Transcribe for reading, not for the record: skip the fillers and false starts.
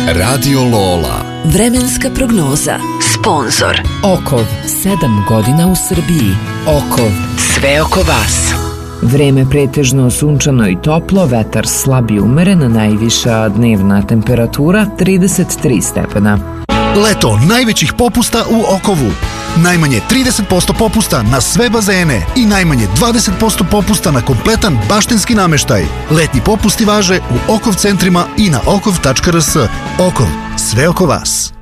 Radio Lola. Vremenska prognoza. Sponzor Okov, 7 godina u Srbiji. Okov, sve oko vas. Vreme pretežno sunčano i toplo, vetar slab i umeren, najviša dnevna temperatura 33 stepena. Leto najvećih popusta u Okovu. Najmanje 30% popusta na sve bazene i najmanje 20% popusta na kompletan baštenski nameštaj. Letnji popusti važe u Okov centrima i na okov.rs. Okov, sve oko vas.